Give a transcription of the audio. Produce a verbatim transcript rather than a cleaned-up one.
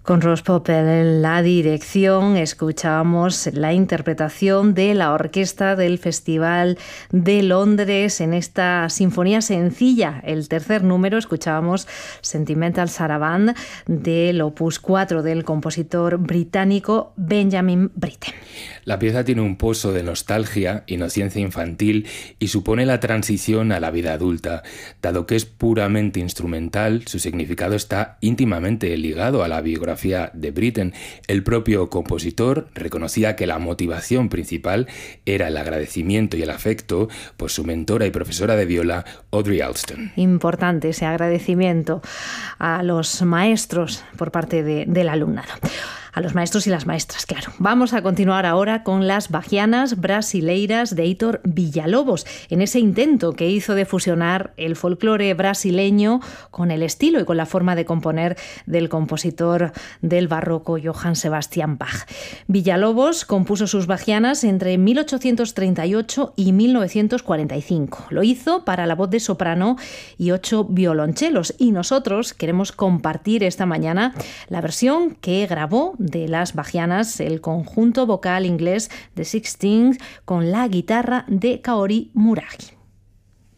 Con Ross Popel en la dirección escuchábamos la interpretación de la orquesta del Festival de Londres en esta sinfonía sencilla. El tercer número escuchábamos Sentimental Saraband del opus cuatro del compositor británico Benjamin Britten. La pieza tiene un pozo de nostalgia, inocencia infantil y supone la transición a la vida adulta. Dado que es puramente instrumental, su significado está íntimamente ligado a la biografía de Britten. El propio compositor reconocía que la motivación principal era el agradecimiento y el afecto por su mentora y profesora de viola, Audrey Alston. Importante ese agradecimiento a los maestros por parte de, del alumnado. A los maestros y las maestras, claro. Vamos a continuar ahora con las bajianas brasileiras de Heitor Villa-Lobos, en ese intento que hizo de fusionar el folclore brasileño con el estilo y con la forma de componer del compositor del barroco Johann Sebastian Bach. Villa-Lobos compuso sus bajianas entre mil ochocientos treinta y ocho y mil novecientos cuarenta y cinco. Lo hizo para la voz de soprano y ocho violonchelos, y nosotros queremos compartir esta mañana la versión que grabó de las bajianas el conjunto vocal inglés The Sixteen con la guitarra de Kaori Muragi.